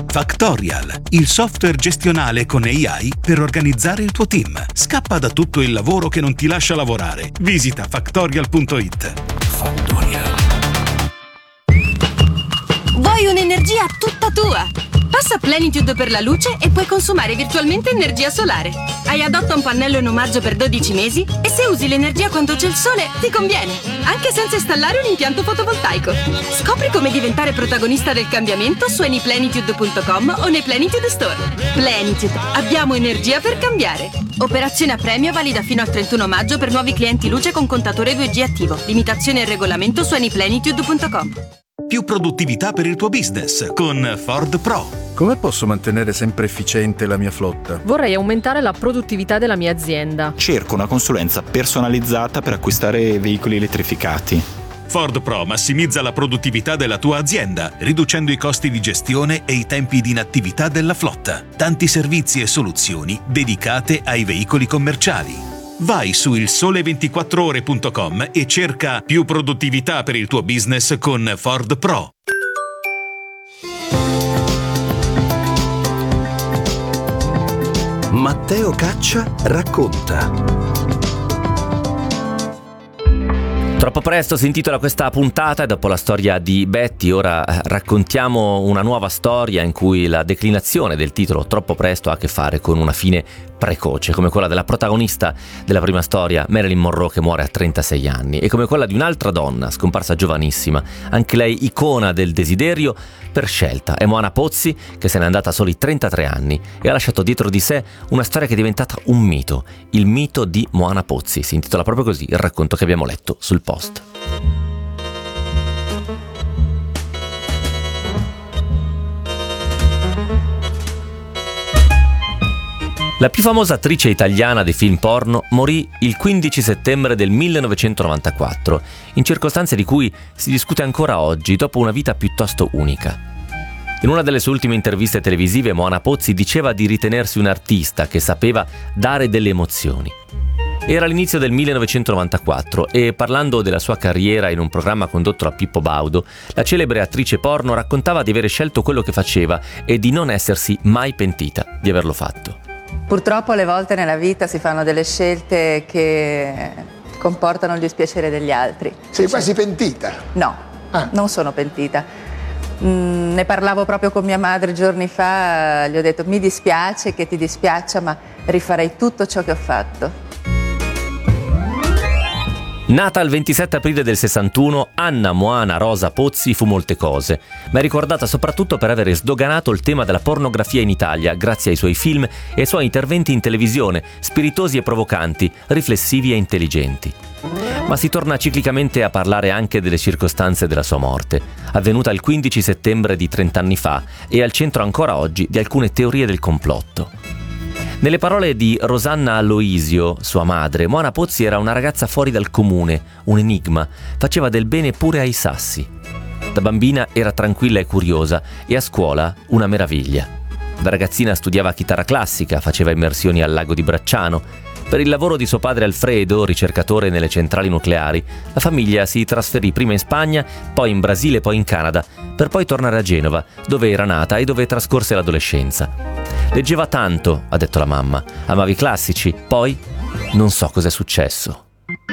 Factorial, il software gestionale con AI per organizzare il tuo team. Scappa da tutto il lavoro che non ti lascia lavorare. Visita factorial.it. Factorial. Vuoi un'energia tutta tua? Passa Plenitude per la luce e puoi consumare virtualmente energia solare. Hai Adotta un pannello in omaggio per 12 mesi e se usi l'energia quando c'è il sole ti conviene, anche senza installare un impianto fotovoltaico. Scopri come diventare protagonista del cambiamento su anyplenitude.com o nei Plenitude Store. Plenitude, abbiamo energia per cambiare. Operazione a premio valida fino al 31 maggio per nuovi clienti luce con contatore 2G attivo. Limitazione e regolamento su anyplenitude.com. Più produttività per il tuo business con Ford Pro. Come posso mantenere sempre efficiente la mia flotta? Vorrei aumentare la produttività della mia azienda. Cerco una consulenza personalizzata per acquistare veicoli elettrificati. Ford Pro massimizza la produttività della tua azienda, riducendo i costi di gestione e i tempi di inattività della flotta. Tanti servizi e soluzioni dedicate ai veicoli commerciali. Vai su ilsole24ore.com e cerca più produttività per il tuo business con Ford Pro. Matteo Caccia racconta. Troppo presto si intitola questa puntata e dopo la storia di Betty ora raccontiamo una nuova storia in cui la declinazione del titolo Troppo presto ha a che fare con una fine precoce, come quella della protagonista della prima storia, Marilyn Monroe, che muore a 36 anni, e come quella di un'altra donna scomparsa giovanissima, anche lei icona del desiderio per scelta. È Moana Pozzi, che se n'è andata a soli 33 anni e ha lasciato dietro di sé una storia che è diventata un mito, il mito di Moana Pozzi. Si intitola proprio così il racconto che abbiamo letto sul Post. La più famosa attrice italiana dei film porno morì il 15 settembre del 1994, in circostanze di cui si discute ancora oggi, dopo una vita piuttosto unica. In una delle sue ultime interviste televisive, Moana Pozzi diceva di ritenersi un artista che sapeva dare delle emozioni. Era l'inizio del 1994 e, parlando della sua carriera in un programma condotto da Pippo Baudo, la celebre attrice porno raccontava di avere scelto quello che faceva e di non essersi mai pentita di averlo fatto. Purtroppo alle volte nella vita si fanno delle scelte che comportano il dispiacere degli altri. Sei quasi pentita? No, non sono pentita. Ne parlavo proprio con mia madre giorni fa, gli ho detto mi dispiace che ti dispiaccia, ma rifarei tutto ciò che ho fatto. Nata il 27 aprile del 61, Anna Moana Rosa Pozzi fu molte cose, ma è ricordata soprattutto per aver sdoganato il tema della pornografia in Italia grazie ai suoi film e ai suoi interventi in televisione, spiritosi e provocanti, riflessivi e intelligenti. Ma si torna ciclicamente a parlare anche delle circostanze della sua morte, avvenuta il 15 settembre di 30 anni fa e al centro ancora oggi di alcune teorie del complotto. Nelle parole di Rosanna Aloisio, sua madre, Moana Pozzi era una ragazza fuori dal comune, un enigma, faceva del bene pure ai sassi. Da bambina era tranquilla e curiosa e a scuola una meraviglia. Da ragazzina studiava chitarra classica, faceva immersioni al lago di Bracciano. Per il lavoro di suo padre Alfredo, ricercatore nelle centrali nucleari, la famiglia si trasferì prima in Spagna, poi in Brasile, poi in Canada, per poi tornare a Genova, dove era nata e dove trascorse l'adolescenza. Leggeva tanto, ha detto la mamma, amava i classici, poi non so cos'è successo.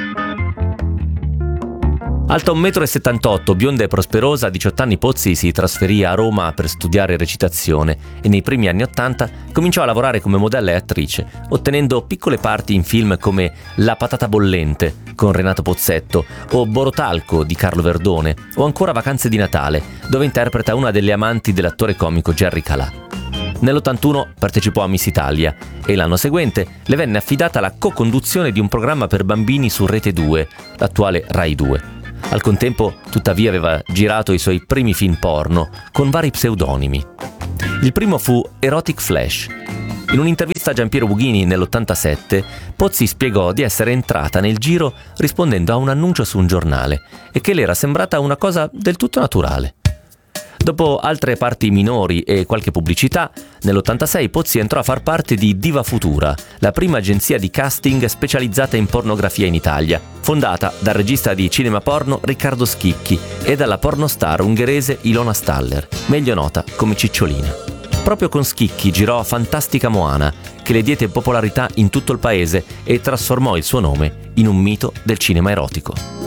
Alta 1,78 m, bionda e prosperosa, a 18 anni Pozzi si trasferì a Roma per studiare recitazione e nei primi anni 80 cominciò a lavorare come modella e attrice, ottenendo piccole parti in film come La patata bollente con Renato Pozzetto o Borotalco di Carlo Verdone o ancora Vacanze di Natale, dove interpreta una delle amanti dell'attore comico Jerry Calà. Nell'81 partecipò a Miss Italia e l'anno seguente le venne affidata la co-conduzione di un programma per bambini su Rete 2, l'attuale Rai 2. Al contempo, tuttavia, aveva girato i suoi primi film porno con vari pseudonimi. Il primo fu Erotic Flash. In un'intervista a Giampiero Bughini nell'87, Pozzi spiegò di essere entrata nel giro rispondendo a un annuncio su un giornale e che le era sembrata una cosa del tutto naturale. Dopo altre parti minori e qualche pubblicità, nell'86 Pozzi entrò a far parte di Diva Futura, la prima agenzia di casting specializzata in pornografia in Italia, fondata dal regista di cinema porno Riccardo Schicchi e dalla pornostar ungherese Ilona Staller, meglio nota come Cicciolina. Proprio con Schicchi girò Fantastica Moana, che le diede popolarità in tutto il paese e trasformò il suo nome in un mito del cinema erotico.